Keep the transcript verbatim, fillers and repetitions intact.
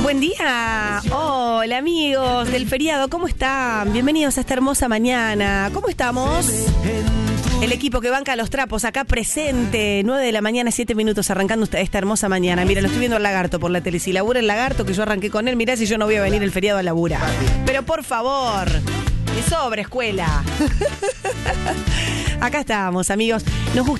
Buen día. Hola amigos del feriado, ¿cómo están? Bienvenidos a esta hermosa mañana. ¿Cómo estamos? El equipo que banca los trapos acá presente, nueve de la mañana, siete minutos arrancando esta hermosa mañana. Mira, lo estoy viendo al lagarto por la tele. Si labura el lagarto, que yo arranqué con él, mirá si yo no voy a venir el feriado a laburar. Pero por favor, que sobre escuela. Acá estamos, amigos. Nos gusta